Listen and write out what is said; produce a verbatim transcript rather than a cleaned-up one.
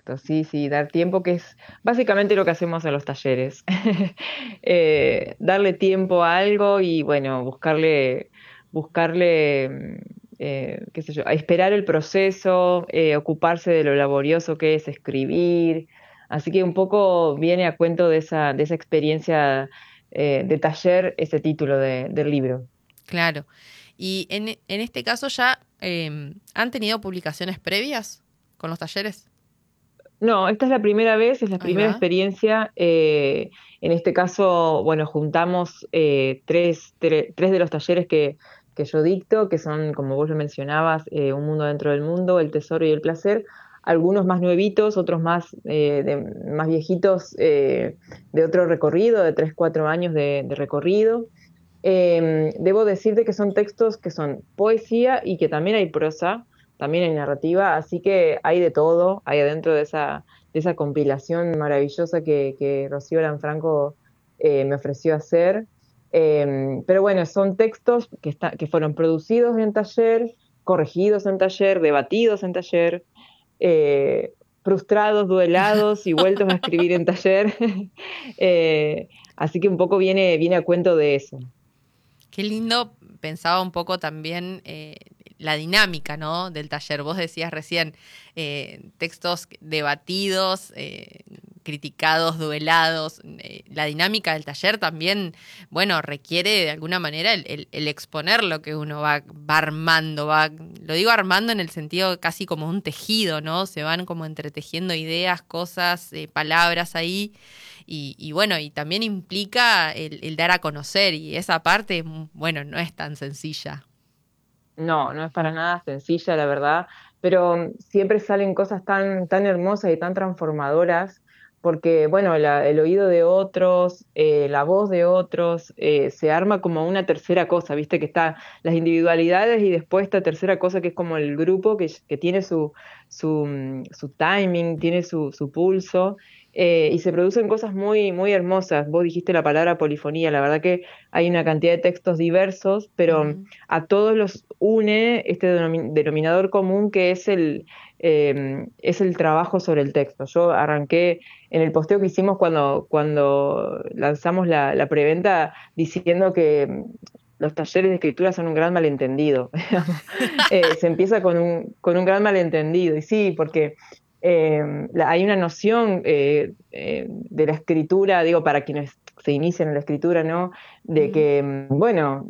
Exacto, sí, sí, dar tiempo, que es básicamente lo que hacemos en los talleres. Eh, darle tiempo a algo y bueno, buscarle, buscarle, mm, eh, qué sé yo, a esperar el proceso, eh, ocuparse de lo laborioso que es escribir. Así que un poco viene a cuento de esa, de esa experiencia eh, de taller, ese título de- del libro. Claro. Y en, en este caso ya eh, han tenido publicaciones previas con los talleres. No, esta es la primera vez, es la Ahí primera va. experiencia. Eh, en este caso, bueno, juntamos eh, tres, tre- tres de los talleres que, que yo dicto, que son, como vos lo mencionabas, eh, Un mundo dentro del mundo, El tesoro y el placer. Algunos más nuevitos, otros más, eh, de- más viejitos, eh, de otro recorrido, de tres, cuatro años de, de recorrido. Eh, debo decirte que son textos que son poesía y que también hay prosa, también hay narrativa, así que hay de todo, hay adentro de esa, de esa compilación maravillosa que, que Rocío Lanfranco eh, me ofreció hacer. Eh, pero bueno, son textos que, está, que fueron producidos en taller, corregidos en taller, debatidos en taller, eh, frustrados, duelados y vueltos a escribir en taller. Eh, así que un poco viene, viene a cuento de eso. Qué lindo, pensaba un poco también eh, la dinámica, ¿no? Del taller. Vos decías recién eh, textos debatidos, eh, criticados, duelados. Eh, la dinámica del taller también, bueno, requiere de alguna manera el, el- el exponer lo que uno va, va armando. Va, lo digo armando en el sentido casi como un tejido, ¿no? Se van como entretejiendo ideas, cosas, eh, palabras ahí. Y, y bueno, y también implica el, el dar a conocer y esa parte, mm, bueno, no es tan sencilla. No, no es para nada sencilla, la verdad, pero mm, siempre salen cosas tan, tan hermosas y tan transformadoras, porque, bueno, la- el oído de otros, eh, la voz de otros, eh, se arma como una tercera cosa, viste, que está las individualidades y después esta tercera cosa que es como el grupo que, que tiene su, su, mm, su timing, tiene su, su pulso, eh, y se producen cosas muy, muy hermosas. Vos dijiste la palabra polifonía, la verdad que hay una cantidad de textos diversos, pero Ujú. a todos los une este denomi- denominador común que es el, eh, es el trabajo sobre el texto. Yo arranqué en el posteo que hicimos cuando, cuando lanzamos la, la preventa diciendo que mm, los talleres de escritura son un gran malentendido. digamos. Eh, se empieza con un, con un gran malentendido, y sí, porque eh, la- hay una noción eh, eh, de la escritura, digo, para quienes se inician en la escritura, ¿no? De Ujú. que, mm, bueno,